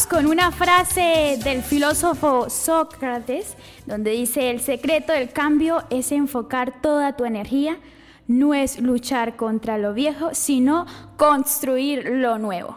vamos con una frase del filósofo Sócrates, donde dice: el secreto del cambio es enfocar toda tu energía, no es luchar contra lo viejo, sino construir lo nuevo.